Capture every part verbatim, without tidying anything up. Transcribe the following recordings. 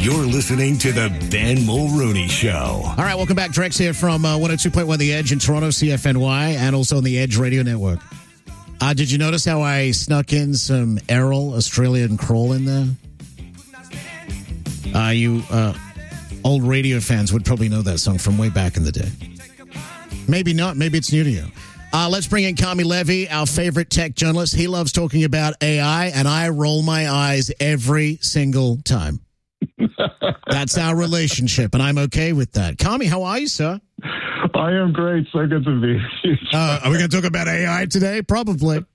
You're listening to the Ben Mulrooney Show. All right, welcome back. Drex here from uh, one oh two point one The Edge in Toronto, C F N Y, and also on the Edge Radio Network. Uh, did you notice how I snuck in some Errol, Australian Crawl in there? Uh, you uh, old radio fans would probably know that song from way back in the day. Maybe not. Maybe it's new to you. Uh, let's bring in Carmi Levy, our favorite tech journalist. He loves talking about A I, and I roll my eyes every single time. That's our relationship, and I'm okay with that. Carmi, how are you, sir? I am great. So good to be here. Uh, are we going to talk about A I today? Probably.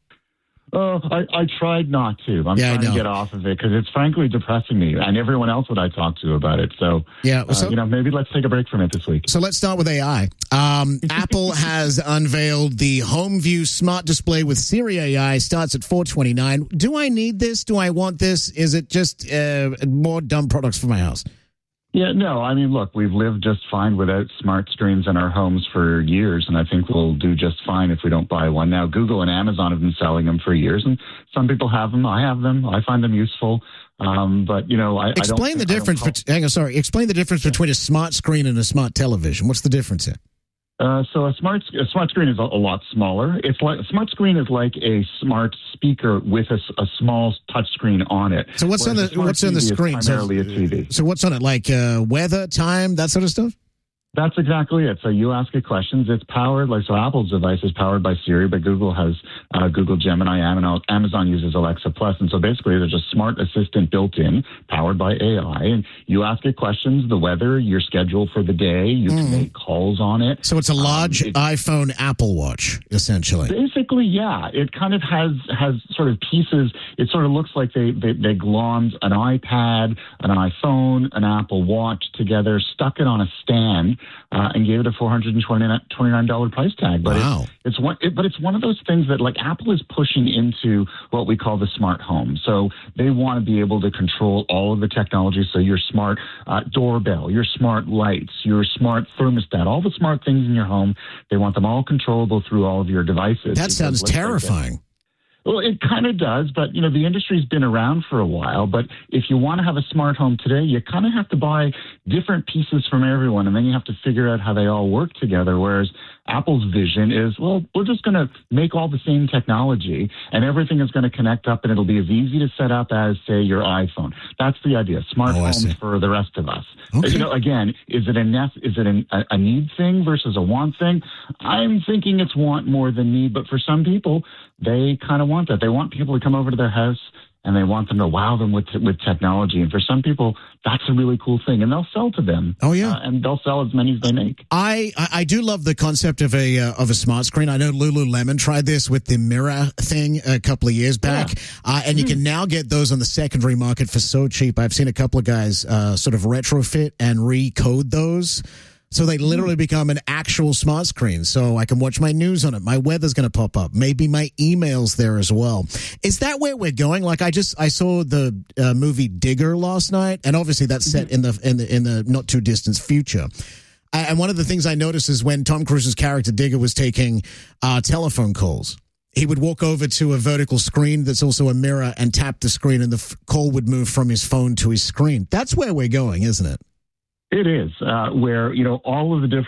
Oh, I, I tried not to. I'm yeah, trying to get off of it because it's frankly depressing me and everyone else that I talk to about it. So, yeah, so uh, you know, maybe let's take a break from it this week. So let's start with A I. Um, Apple has unveiled the HomeView smart display with Siri A I. Starts at four twenty-nine. Do I need this? Do I want this? Is it just uh, more dumb products for my house? Yeah, no, I mean, look, we've lived just fine without smart screens in our homes for years, and I think we'll do just fine if we don't buy one. Now, Google and Amazon have been selling them for years, and some people have them. I have them. I find them useful. Um, but, you know, I, Explain I don't... the difference... Call- hang on, sorry. Explain the difference between a smart screen and a smart television. What's the difference here? Uh, so a smart a smart screen is a, a lot smaller. It's like a smart screen is like a smart speaker with a, a small touch screen on it. So what's on the what's on the screen? Primarily so, a T V. So what's on it? Like uh, weather, time, that sort of stuff? That's exactly it. So you ask it questions. It's powered, like, so Apple's device is powered by Siri, but Google has uh, Google Gemini, Amazon uses Alexa Plus. And so basically there's a smart assistant built in, powered by A I. And you ask it questions, the weather, your schedule for the day. You mm. can make calls on it. So it's a large um, iPhone Apple Watch, essentially. Basically, yeah. It kind of has has sort of pieces. It sort of looks like they, they, they glommed an iPad, an iPhone, an Apple Watch together, stuck it on a stand, Uh, and gave it a four hundred twenty-nine dollars price tag. But wow. it's, it's one, it, but it's one of those things that, like, Apple is pushing into what we call the smart home. So they want to be able to control all of the technology. So your smart uh, doorbell, your smart lights, your smart thermostat, all the smart things in your home, they want them all controllable through all of your devices. That sounds terrifying. Well, it kind of does, but, you know, the industry's been around for a while. But if you want to have a smart home today, you kind of have to buy different pieces from everyone, and then you have to figure out how they all work together. Whereas Apple's vision is, well, we're just going to make all the same technology, and everything is going to connect up, and it'll be as easy to set up as, say, your iPhone. That's the idea. Smart oh, homes for the rest of us. Okay. You know, again, is it a nest, is it an, a, a need thing versus a want thing? I'm thinking it's want more than need, but for some people, they kind of want that. They want people to come over to their house and they want them to wow them with with technology. And for some people, that's a really cool thing. And they'll sell to them. Oh, yeah. Uh, and they'll sell as many as they make. I, I do love the concept of a uh, of a smart screen. I know Lululemon tried this with the Mirror thing a couple of years back. Yeah. Uh, and you can now get those on the secondary market for so cheap. I've seen a couple of guys uh, sort of retrofit and recode those. So they literally become an actual smart screen. So I can watch my news on it. My weather's going to pop up. Maybe my email's there as well. Is that where we're going? Like, I just, I saw the uh, movie Digger last night, and obviously that's set in the, in the, in the not too distant future. And one of the things I noticed is when Tom Cruise's character Digger was taking uh, telephone calls, he would walk over to a vertical screen that's also a mirror and tap the screen, and the f- call would move from his phone to his screen. That's where we're going, isn't it? It is, uh, where, you know, all of the different